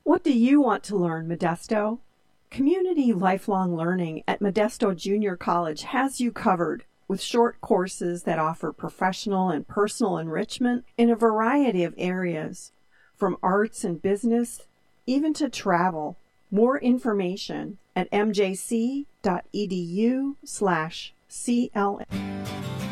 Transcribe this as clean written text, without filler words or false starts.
What do you want to learn, Modesto? Community Lifelong Learning at Modesto Junior College has you covered with short courses that offer professional and personal enrichment in a variety of areas, from arts and business, even to travel. More information at mjc.edu/CLM.